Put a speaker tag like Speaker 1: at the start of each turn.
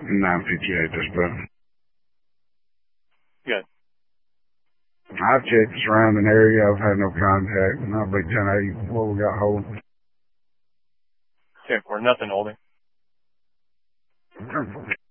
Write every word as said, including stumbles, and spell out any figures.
Speaker 1: nine fifty-eight, that's better.
Speaker 2: Good.
Speaker 1: I've checked the surrounding area. I've had no contact. And I'll be ten eight what we got holding.
Speaker 2: ten four, nothing holding.
Speaker 1: ten four.